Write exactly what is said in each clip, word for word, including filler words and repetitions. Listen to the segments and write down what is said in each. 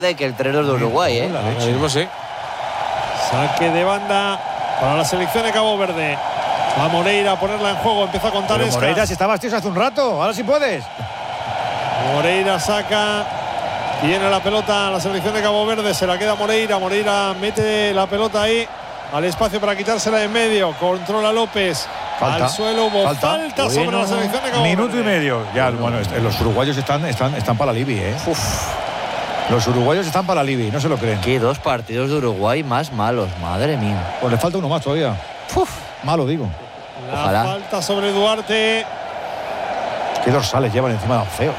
de que el tres dos de Uruguay, ¿eh? Ahora mismo sí. Saque de banda para la selección de Cabo Verde. Va Moreira a ponerla en juego, empieza a contar Escas. Moreira, si estabas tío hace un rato, ahora sí puedes. Moreira saca, tiene la pelota la selección de Cabo Verde, se la queda Moreira. Moreira mete la pelota ahí al espacio para quitársela de en medio. Controla López. Falta, al suelo, hubo falta, falta sobre bueno, la selección de Cabo Minuto Verde. y medio. Ya, bueno, los uruguayos están, están, están para la Libi, ¿eh? Uf. Los uruguayos están para la Libi, no se lo creen. Qué dos partidos de Uruguay más malos, madre mía. Pues le falta uno más todavía. Uf, malo digo. La Ojalá. falta sobre Duarte. Qué dorsales llevan encima de los feos.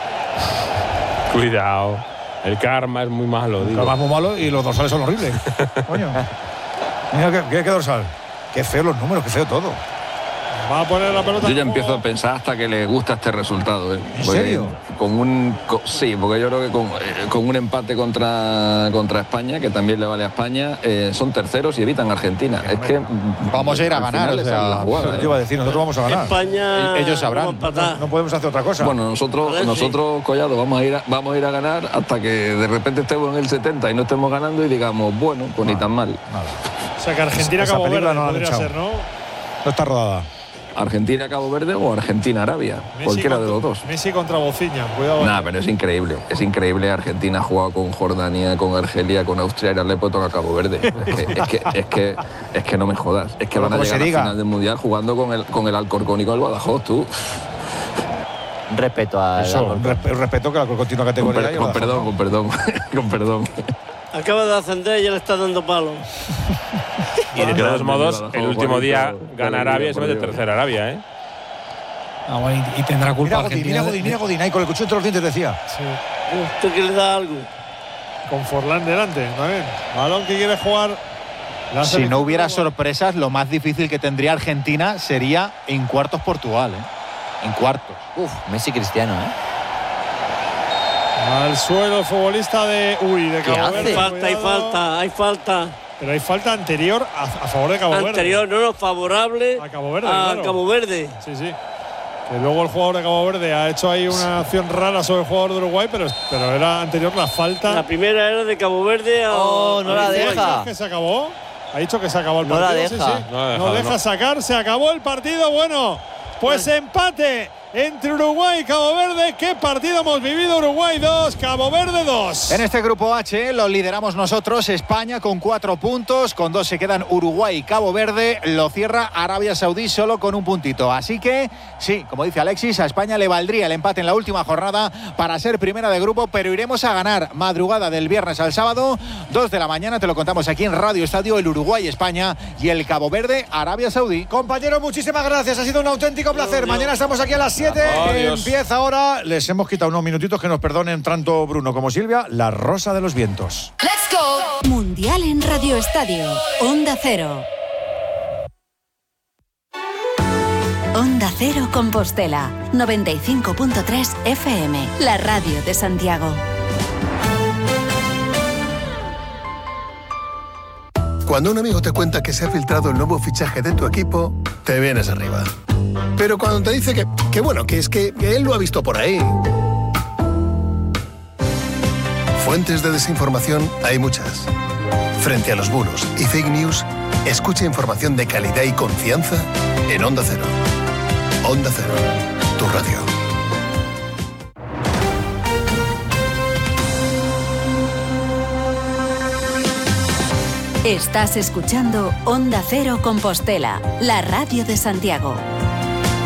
Cuidado. El karma es muy malo, digo. El karma es muy malo y los dorsales son horribles. Coño. Mira qué, qué, qué dorsal. Qué feo los números, qué feo todo. Va a poner la pelota. Yo ya empiezo a pensar hasta que le gusta este resultado. ¿eh? ¿En Porque serio? Con un, con, sí, porque yo creo que con, eh, con un empate contra, contra España, que también le vale a España, eh, son terceros y evitan a Argentina. Es que vamos a ir a ganar. O sea, la jugada, yo iba a decir, nosotros vamos a ganar. España, ellos sabrán. No, no podemos hacer otra cosa. Bueno, nosotros, nosotros Collado, vamos a ir a, vamos a ir a ganar hasta que de repente estemos en el setenta y no estemos ganando y digamos, bueno, pues ni tan mal. Nada. O sea que Argentina Esa Cabo película Verde no la han podría echado. ser, ¿no? No está rodada. Argentina Cabo Verde o Argentina Arabia, Messi cualquiera contra, de los dos. Messi contra Bociña, cuidado. Nah, pero es increíble, es increíble. Argentina ha jugado con Jordania, con Argelia, con Austria y ahora le puede tocar a Cabo Verde. Es que, es que, es que, es que no me jodas. Es que Pero van a como llegar se a la diga. final del Mundial jugando con el, con el Alcorcón y con el Badajoz, tú. Respeto a Eso, un resp- un respeto que la continua Con, categoría. per- y con lo perdón, dejamos. con perdón, con perdón. Acaba de ascender y ya le está dando palo. Y de todos Grande, modos, Badajoz, el último día Juanito, gana qué Arabia y alegría, se mete por Dios. tercera Arabia, ¿eh? Ah, bueno, y, y tendrá culpa Mira Godín, Argentina. mira de- Godín, mira Godín, ahí con el cuchillo entre los dientes decía. Sí. Usted que le da algo. Con Forlán delante, también. Balón que quiere jugar. La Si selección no hubiera de Uruguay. sorpresas, lo más difícil que tendría Argentina sería en cuartos Portugal, ¿eh? En cuartos. Uf, Messi Cristiano, ¿eh? Al suelo el futbolista de. Uy, de ¿Qué Cabo hace? Verde. Hay falta, hay cuidado. falta, hay falta. Pero hay falta anterior a, a favor de Cabo Anterior, Verde. no, no, favorable A Cabo Verde, a claro. Cabo Verde. Sí, sí. Que luego el jugador de Cabo Verde ha hecho ahí una acción rara sobre el jugador de Uruguay, pero, pero era anterior la falta. La primera era de Cabo Verde a. Oh, no a la Uruguay. deja. Que se acabó. Ha dicho que se acabó el No partido. la sí, deja. sí. No la ha No dejado, deja no. sacar, se acabó el partido. Bueno, pues empate entre Uruguay y Cabo Verde. ¿Qué partido hemos vivido? Uruguay dos, Cabo Verde dos. En este grupo H lo lideramos nosotros, España con cuatro puntos, con dos se quedan Uruguay y Cabo Verde, lo cierra Arabia Saudí solo con un puntito. Así que, sí, como dice Alexis, a España le valdría el empate en la última jornada para ser primera de grupo, pero iremos a ganar madrugada del viernes al sábado, dos de la mañana, te lo contamos aquí en Radio Estadio, el Uruguay-España y el Cabo Verde-Arabia Saudí. Compañeros, muchísimas gracias. Ha sido un auténtico placer. Mañana estamos aquí a las siete. Adiós. Empieza ahora. Les hemos quitado unos minutitos, que nos perdonen tanto Bruno como Silvia. La Rosa de los Vientos. Mundial en Radio Estadio. Onda Cero. Onda Cero Compostela. noventa y cinco punto tres F M. La radio de Santiago. Cuando un amigo te cuenta que se ha filtrado el nuevo fichaje de tu equipo, te vienes arriba. Pero cuando te dice que, que bueno, que es que, que él lo ha visto por ahí. Fuentes de desinformación hay muchas. Frente a los bulos y fake news, escucha información de calidad y confianza en Onda Cero. Onda Cero, tu radio. Estás escuchando Onda Cero Compostela, la radio de Santiago.